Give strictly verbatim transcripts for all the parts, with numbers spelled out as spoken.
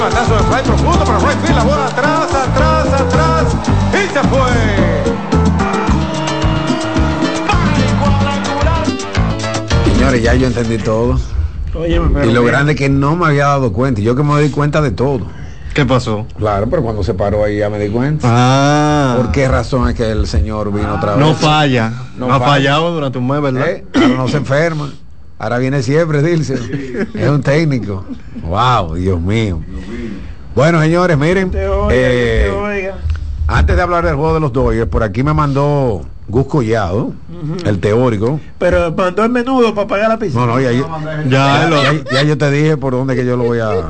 Batazo de fly profundo para right field, la bola atrás, atrás, atrás, y se fue. Señores, ya yo entendí todo. Oye, pero y lo bien. Grande es que no me había dado cuenta. Yo que me di cuenta de todo. ¿Qué pasó? Claro, pero cuando se paró ahí ya me di cuenta. Ah. ¿Por qué razón es que el señor vino otra vez? No falla. No, no ha fallado durante un mes, ¿verdad? ¿Eh? Ahora no se enferma. Ahora viene siempre, Dilce. Es un técnico. Wow, Dios mío. Bueno, señores, miren. Te oiga, eh, te oiga. Antes de hablar del juego de los Dodgers, por aquí me mandó Gus Collado, uh-huh. el teórico. Pero mandó el menudo para pagar la pizza. No, no, ya, ya, ya, ya, ya yo te dije por dónde que yo lo voy a...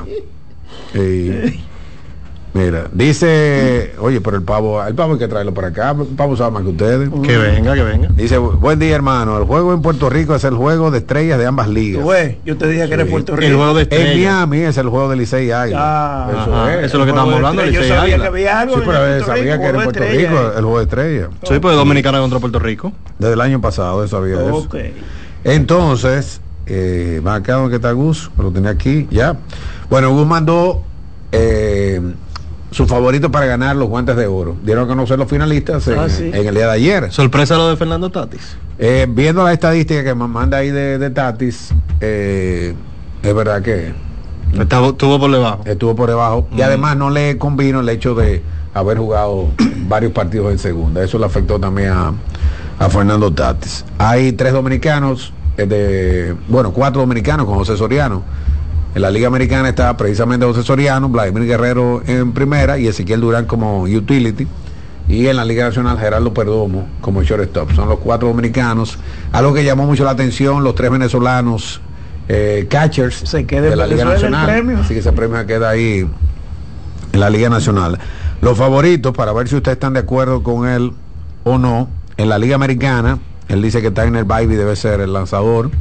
Eh, mira, dice, oye, pero el pavo, el pavo hay que traerlo para acá, el pavo sabe más que ustedes. Que venga, que venga. Dice, buen día, hermano, el juego en Puerto Rico es el juego de estrellas de ambas ligas. Güey, yo te dije que era Puerto Rico. El juego de estrellas. En Miami es el juego de Licey y Águila. Ah, eso, ajá, es. eso es lo que estamos hablando, Licey y Águila. Que había algo sí, pero sabía que era en Puerto Rico el juego de estrellas. Sí, pues Dominicana contra Puerto Rico. Desde el año pasado, eso sabía eso. Okay. Entonces, eh, va acá donde está Gus, lo tenía aquí, ya. Bueno, Gus mandó eh, su favorito para ganar los guantes de oro. Dieron a conocer los finalistas en, ah, sí. en el día de ayer. Sorpresa lo de Fernando Tatis. Eh, viendo la estadística que me manda ahí de, de Tatis, eh, es verdad que Estaba, estuvo por debajo. Estuvo por debajo. Mm. Y además no le convino el hecho de haber jugado varios partidos en segunda. Eso le afectó también a, a Fernando Tatis. Hay tres dominicanos, eh, de bueno, cuatro dominicanos con José Soriano. En la Liga Americana está precisamente José Soriano, Vladimir Guerrero en primera y Ezequiel Durán como utility. Y en la Liga Nacional Gerardo Perdomo como shortstop. Son los cuatro dominicanos. Algo que llamó mucho la atención, los tres venezolanos eh, catchers se quede de la Liga Nacional. Así que ese premio queda ahí en la Liga Nacional. Los favoritos, para ver si ustedes están de acuerdo con él o no, en la Liga Americana, él dice que Tyler Bybee debe ser el lanzador.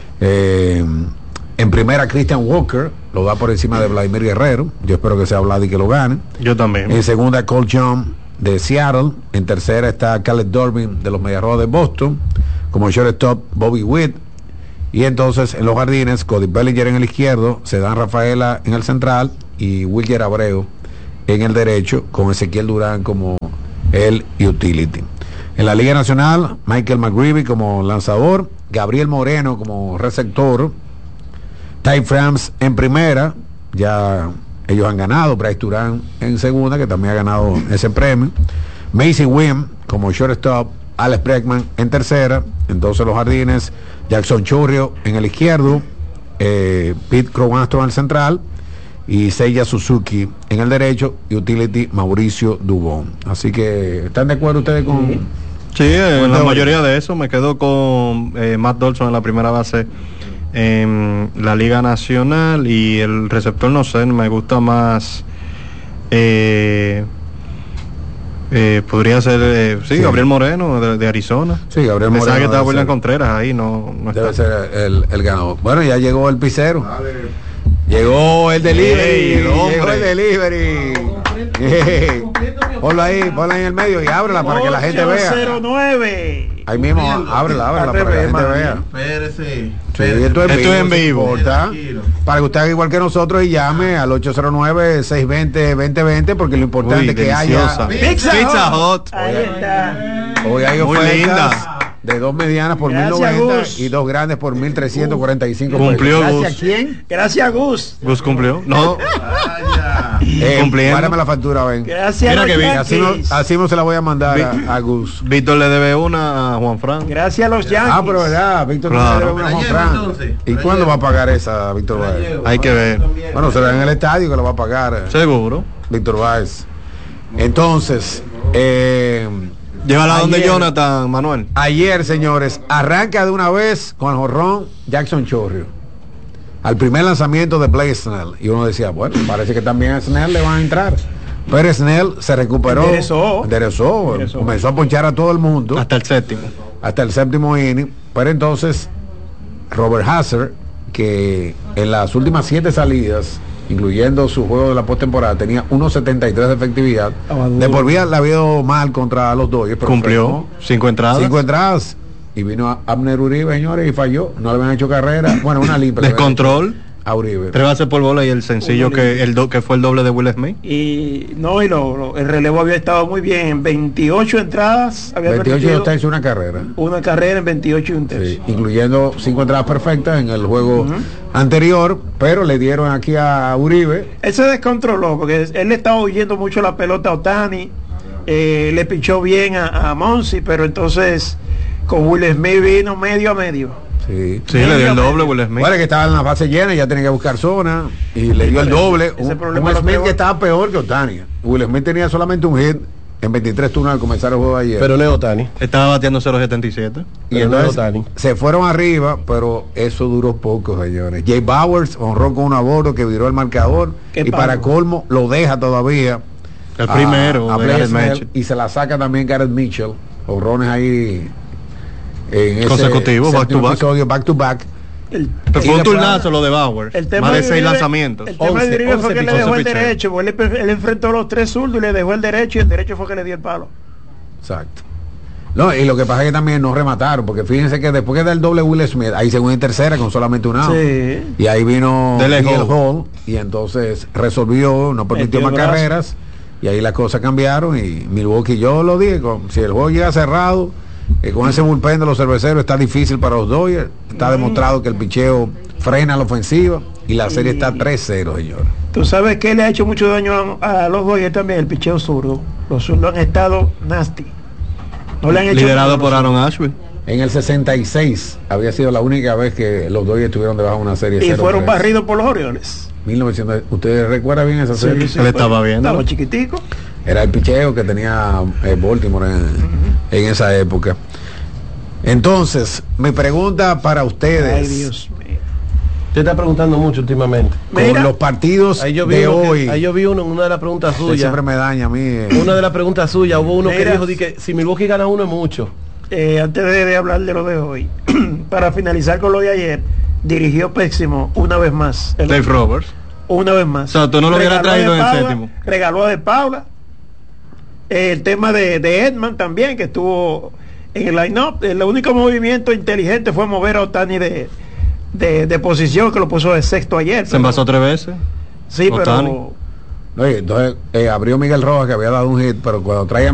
Eh, En primera, Christian Walker lo da por encima de Vladimir Guerrero. Yo espero que sea Vlad y que lo gane. Yo también. En segunda, Cole Young de Seattle. En tercera está Caleb Durbin de los Medias Rojas de Boston. Como shortstop, Bobby Witt. Y entonces en los jardines, Cody Bellinger en el izquierdo, Cedán Rafaela en el central y Wilker Abreu en el derecho, con Ezequiel Durán como el utility. En la Liga Nacional, Michael McGreevy como lanzador, Gabriel Moreno como receptor, Ty France en primera, ya ellos han ganado, Bryce Durán en segunda, que también ha ganado ese premio, Mason Wynn como shortstop, Alex Bregman en tercera, entonces los jardines, Jackson Churrio en el izquierdo, eh, Pete Crow-Astro en el central y Seiya Suzuki en el derecho y utility Mauricio Dubón. Así que, ¿están de acuerdo ustedes con...? Sí, en la mayoría de eso me quedo con eh, Matt Dolson en la primera base en la Liga Nacional, y el receptor no sé, me gusta más eh, eh, podría ser eh, sí, sí, Gabriel Moreno de, de Arizona. Sí, Gabriel Moreno. Pensaba que estaba William Contreras ahí, no, no debe está. ser el, el ganador. Bueno, ya llegó el pizzero. Vale. Llegó el delivery, hey, llegó el delivery. Hey. Ponlo ahí, ponlo ahí en el medio y ábrela para que la gente vea. cero nueve Ahí mismo, ábrela, ábrela para que la gente vea. Espérese. Sí, esto es esto en vivo. Para que usted haga igual que nosotros y llame al ocho cero nueve, seis dos cero, dos cero dos cero, porque lo importante es que haya Pizza, Pizza Hut. Ahí está. Hoy hay muy ofertas linda. De dos medianas por Gracias, mil noventa Gus. y dos grandes por mil trescientos cuarenta y cinco. Cumplió pesos. Gus. ¿Gracias a quién? Gracias, Gus. Gus cumplió. No. Eh, Cumpliendo. Párame la factura, ven. Gracias. Mira a los que bien. Así no, así no se la voy a mandar a, a Gus. Víctor le debe una a Juan Fran. Gracias a los Yankees. Ah, pero verdad, Víctor Claro. no le debe una a Juan Fran. ¿Y cuándo va a pagar esa, Víctor Báez? Hay que ver. Bueno, será en el estadio que lo va a pagar. Seguro. Víctor Báez. Entonces, eh, Llévala donde ayer, Jonathan, Manuel. Ayer, señores, arranca de una vez con el jorrón Jackson Chorrio. Al primer lanzamiento de Blake Snell. Y uno decía, bueno, parece que también a Snell le van a entrar. Pero Snell se recuperó. Enderezó. Enderezó. Enderezó. Comenzó a ponchar a todo el mundo. Hasta el séptimo. Hasta el séptimo inning. Pero entonces, Robert Hazard, que en las últimas siete salidas, incluyendo su juego de la postemporada, tenía uno setenta y tres de efectividad. Oh, de por vida la vio mal contra los Dodgers, pero cumplió frenó cinco entradas. Cinco entradas. Y vino a Abner Uribe, señores, y falló. No le habían hecho carrera. Bueno, una limpia. Descontrol. a Uribe. Tres bases por bola y el sencillo que el do, que fue el doble de Will Smith. Y no, y lo, lo- el relevo había estado muy bien. En veintiocho entradas había veintiocho y permitido dos tercios una carrera. una carrera en veintiocho y un tercio. Sí, incluyendo cinco entradas perfectas en el juego Ujú. anterior, pero le dieron aquí a Uribe. Él se descontroló porque él le estaba oyendo mucho la pelota a Otani, eh, le pichó bien a, a Monsi, pero entonces con Will Smith vino medio a medio. Sí. Sí, le dio el doble Will Smith. Bueno, que estaba en la base llena y ya tenía que buscar zona y le dio el doble. Ese Un, problema un lo Smith tengo. que estaba peor que Otani. Will Smith tenía solamente un hit en veintitrés turnos al comenzar el juego de ayer. Pero no es Otani. Estaba bateando cero setenta y siete. y pero no entonces es Ohtani. se fueron arriba, pero eso duró poco, señores. Jay Bowers honró con un abordo que viró el marcador Qué y para palo. colmo lo deja todavía. El a- primero a de Blake Garrett Snell, Mitchell. y se la saca también Garrett Mitchell. Honrones ahí en ese Consecutivos, back to séptimo back. episodio, back to back. El, Pero Y fue un después- turnazo lo de Bauer. el tema Más de de seis Uribe- lanzamientos. El tema once, de Uribe fue once que le picheos. dejó el once picheos. derecho, porque él, él enfrentó los tres zurdos y le dejó el derecho, y el derecho fue que le dio el palo. Exacto. No, y lo que pasa es que también no remataron, porque fíjense que después que da el doble Will Smith, ahí segunda y tercera con solamente un out. Sí. Y ahí vino Dele Miguel Hall. Hall y entonces resolvió, no permitió Metió más el brazo. carreras y ahí las cosas cambiaron y Milwaukee, yo lo dije, con- si el juego llega cerrado, eh, con ese bullpen de los cerveceros está difícil para los Dodgers, está demostrado que el picheo frena la ofensiva y la serie está tres cero, señor. Tú sabes que le ha hecho mucho daño a, a los Dodgers también, el picheo zurdo. Los zurdos han estado nasty. No le han hecho Liderado daño a por los Aaron Ashby. En el sesenta y seis había sido la única vez que los Dodgers estuvieron debajo de una serie zurdos. Y cero fueron tres. barridos por los Orioles. mil novecientos, ¿ustedes recuerdan bien esa serie? Él estaba viendo. Estaba chiquitico. Era el picheo que tenía eh, Baltimore en, en esa época. Entonces, mi pregunta para ustedes, Ay, Dios mío. Usted está preguntando mucho últimamente. con Mira, los partidos Ahí yo vi, de uno que- hoy, ahí yo vi uno en una de las preguntas usted suyas. siempre me daña a mí. eh. Una de las preguntas suyas, hubo uno que Mira. dijo di que si Milwaukee gana uno es mucho. Eh, antes de, de hablar de lo de hoy, para finalizar con lo de ayer, dirigió pésimo una vez más. El- Dave Roberts. Una vez más. O sea, tú no lo hubieras Regaló a traído De en el Paula, séptimo. Regaló a De Paula. Eh, el tema de, de Edman también, que estuvo en el line-up. El único movimiento inteligente fue mover a Otani de, de, de posición, que lo puso de sexto ayer. Se envasó tres veces. Sí, Ohtani. pero Oye, entonces eh, abrió Miguel Rojas que había dado un hit, pero cuando traía